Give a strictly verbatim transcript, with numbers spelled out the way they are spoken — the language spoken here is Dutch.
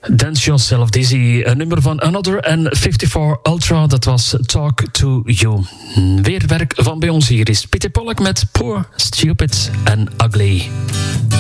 Dance Yourself Dizzy, een nummer van Another en vijfenvijftig Ultra, dat was Talk to You. Weer werk van bij ons, hier is Peter Pollock met Poor, Stupid and Ugly.